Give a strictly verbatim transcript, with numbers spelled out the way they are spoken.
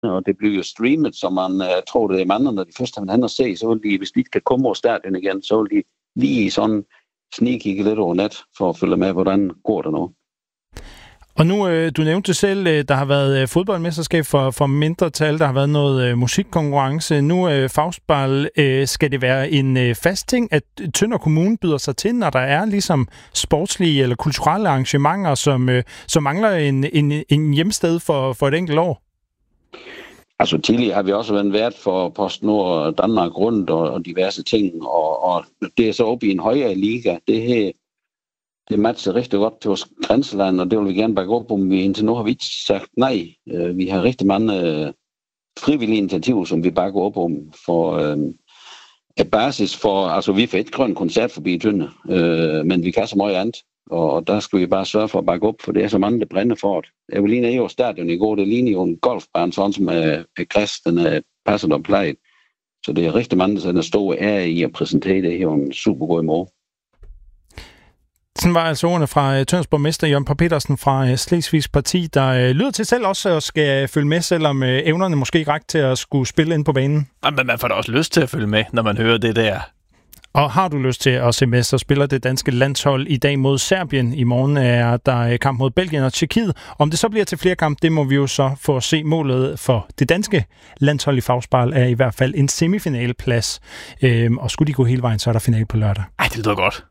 og det bliver jo streamet, så man uh, tror, det er mange, når de først har hen og se, så vil de, hvis de ikke kan komme over stadion igen, så vil de lige sådan snigkigge lidt over net, for at følge med, hvordan går det nu. Og nu, øh, du nævnte selv, øh, der har været øh, fodboldmesterskab for, for mindretal, der har været noget øh, musikkonkurrence. Nu øh, Faustball, øh, skal det være en øh, fast ting, at Tønder Kommune byder sig til, når der er ligesom sportslige eller kulturelle arrangementer, som, øh, som mangler en, en, en hjemsted for, for et enkelt år? Altså tidligere har vi også været vært for PostNord Danmark Rundt og, og diverse ting, og, og det er så oppe i en højere liga. Det her Det matcher rigtig godt til vores grænseland, og det vil vi gerne bakke op om. Indtil nu har vi ikke sagt nej. Vi har rigtig mange frivillige initiativer, som vi bakker op om for øh, basis for, altså vi får et grønt koncert forbi Tønder, øh, men vi kan så meget andet, og der skal vi bare sørge for at bakke op, for det er så mange, der brænder for det. Jeg var lige nede i stadion i går, det ligner jo en golfbane, sådan som er, er græs, den er passet og plejet. Så det er rigtig mange, der står ære i at præsentere det her en super god morgen. Sådan var altså ordene fra Tønders borgmester Jørgen Pau Petersen fra Slesvigs Parti, der lyder til selv også at skal følge med, selvom evnerne måske ikke rækker til at skulle spille ind på banen. Men man får da også lyst til at følge med, når man hører det der. Og har du lyst til at se med, så spiller det danske landshold i dag mod Serbien. I morgen er der kamp mod Belgien og Tjekkiet. Om det så bliver til flere kampe, det må vi jo så få at se. Målet for det danske landshold i fagsparl er i hvert fald en semifinaleplads. Øhm, og skulle de gå hele vejen, så er der finale på lørdag. Ej, det lyder godt.